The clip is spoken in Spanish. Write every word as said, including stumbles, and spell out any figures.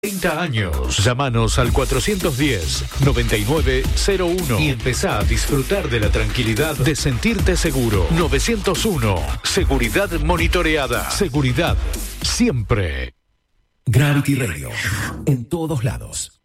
treinta años. Llámanos al cuatrocientos diez, noventa y nueve cero uno y empezá a disfrutar de la tranquilidad de sentirte seguro. novecientos uno. Seguridad monitoreada. Seguridad siempre. Gravity Radio. En todos lados.